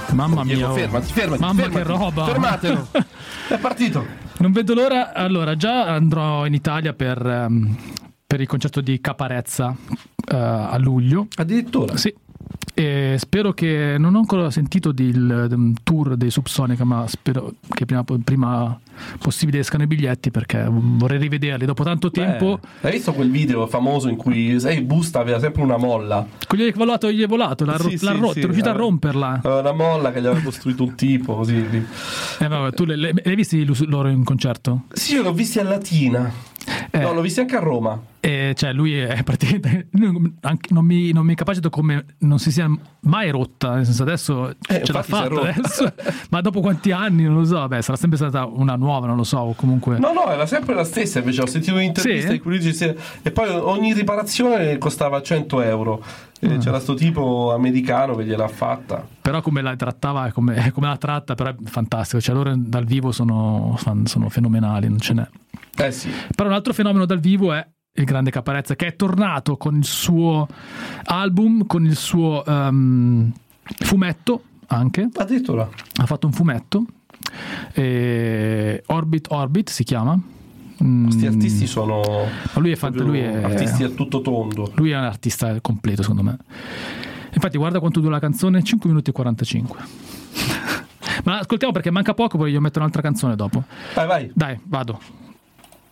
Mamma mia, Diego, fermati. Mamma, che roba. Fermatelo. È partito. Non vedo l'ora. Allora, già andrò in Italia per il concerto di Caparezza a luglio. Addirittura? Sì. E spero che non ho ancora sentito del tour dei Subsonica, ma spero che prima possibile escano i biglietti, perché vorrei rivederli dopo tanto tempo. Hai visto quel video famoso in cui Busta aveva sempre una molla? Quello gli è volato, l'ha rotto, è riuscito a romperla. Una molla che gli aveva costruito un tipo così. Vabbè, tu l'hai visti loro in concerto? Sì, io l'ho visti a Latina. No, l'ho visti anche a Roma. Cioè lui è praticamente non mi capacito come non si sia mai rotta, nel senso adesso ce l'ha fatta adesso, ma dopo quanti anni non lo so. Beh, sarà sempre stata una nuova, non lo so, comunque no, era sempre la stessa. Invece ho sentito un'intervista in cui lui dice, e poi ogni riparazione costava 100 euro. C'era sto tipo americano che gliel'ha fatta, però come la trattava, come la tratta, però è fantastico. Cioè loro dal vivo sono fenomenali, non ce n'è. Sì. Però un altro fenomeno dal vivo è il grande Caparezza, che è tornato con il suo album, con il suo fumetto anche. Addirittura ha fatto un fumetto, Orbit si chiama. Questi artisti sono lui è artisti a tutto tondo. Lui è un artista completo, secondo me. Infatti guarda quanto dura la canzone, 5 minuti e 45. Ma ascoltiamo, perché manca poco, voglio mettere un'altra canzone dopo. Vai. Dai, vado.